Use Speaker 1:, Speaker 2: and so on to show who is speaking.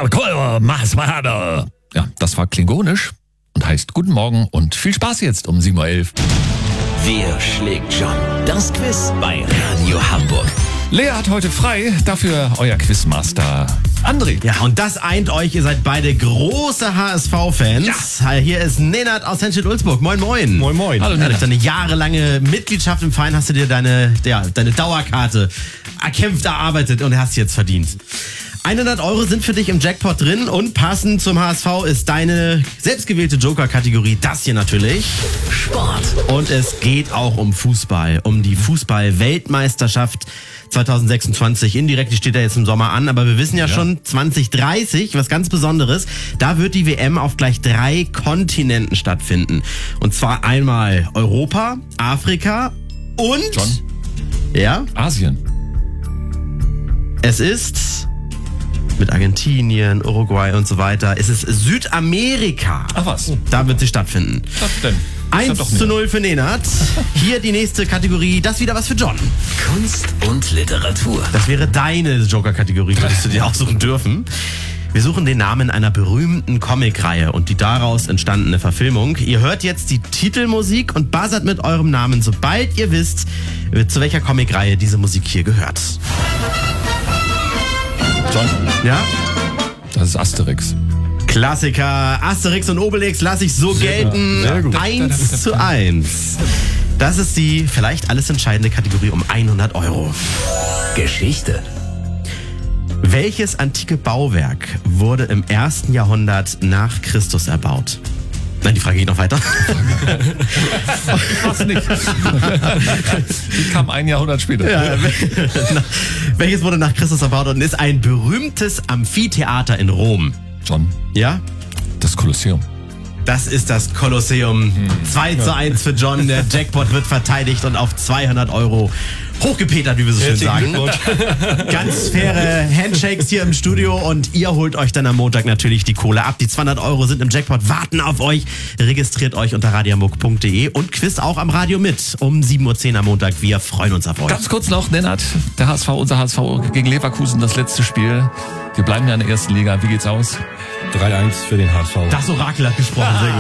Speaker 1: Ja, das war klingonisch und heißt Guten Morgen und viel Spaß jetzt um 7.11 Uhr.
Speaker 2: Wer schlägt John? Das Quiz bei Radio Hamburg.
Speaker 1: Lea hat heute frei, dafür euer Quizmaster André.
Speaker 3: Ja, und das eint euch. Ihr seid beide große HSV-Fans. Ja. Hier ist Nenad aus Henstedt-Ulzburg. Moin, moin.
Speaker 4: Moin, moin.
Speaker 1: Hallo,
Speaker 3: Ja, durch
Speaker 1: Nenad.
Speaker 3: deine jahrelange Mitgliedschaft im Verein hast du dir deine Dauerkarte erkämpft, erarbeitet und hast sie jetzt verdient. 100 € sind für dich im Jackpot drin und passend zum HSV ist deine selbstgewählte Joker-Kategorie das hier natürlich.
Speaker 2: Sport.
Speaker 3: Und es geht auch um Fußball, um die Fußball-Weltmeisterschaft 2026. Indirekt, die steht ja jetzt im Sommer an, aber wir wissen ja schon, 2030, was ganz Besonderes, da wird die WM auf gleich 3 Kontinenten stattfinden. Und zwar einmal Europa, Afrika und...
Speaker 1: John?
Speaker 3: Ja?
Speaker 1: Asien.
Speaker 3: Es ist... mit Argentinien, Uruguay und so weiter. Es ist Südamerika.
Speaker 1: Ach was.
Speaker 3: Da wird sie stattfinden.
Speaker 1: Was denn?
Speaker 3: 1:0 für Nenad. Hier die nächste Kategorie. Das ist wieder was für John.
Speaker 2: Kunst und Literatur.
Speaker 3: Das wäre deine Joker-Kategorie, würdest du dir aussuchen dürfen. Wir suchen den Namen einer berühmten Comicreihe und die daraus entstandene Verfilmung. Ihr hört jetzt die Titelmusik und buzzert mit eurem Namen, sobald ihr wisst, zu welcher Comicreihe diese Musik hier gehört.
Speaker 1: John?
Speaker 3: Ja?
Speaker 1: Das ist Asterix.
Speaker 3: Klassiker. Asterix und Obelix lasse ich so gelten.
Speaker 4: Sehr gut.
Speaker 3: 1:1. Das ist die vielleicht alles entscheidende Kategorie um 100 €.
Speaker 2: Geschichte.
Speaker 3: Welches antike Bauwerk wurde im 1. Jahrhundert nach Christus erbaut? Nein, die Frage geht noch weiter.
Speaker 1: Fast nicht. Die kam ein Jahrhundert später.
Speaker 3: Ja, welches wurde nach Christus erbaut und ist ein berühmtes Amphitheater in Rom?
Speaker 1: John,
Speaker 3: Ja?
Speaker 1: das Kolosseum.
Speaker 3: Das ist das Kolosseum. 2:1 für John. Der Jackpot wird verteidigt und auf 200 € hochgepetert, wie wir so schön sagen. Ganz faire Handshakes hier im Studio und ihr holt euch dann am Montag natürlich die Kohle ab. Die 200 € sind im Jackpot, warten auf euch. Registriert euch unter radiohamburg.de und quizt auch am Radio mit um 7:10 Uhr am Montag. Wir freuen uns auf euch.
Speaker 1: Ganz kurz noch, Nenad, der HSV, unser HSV gegen Leverkusen, das letzte Spiel. Wir bleiben ja in der ersten Liga. Wie geht's aus?
Speaker 4: 3:1 für den HSV.
Speaker 3: Das Orakel hat gesprochen, sehr gut.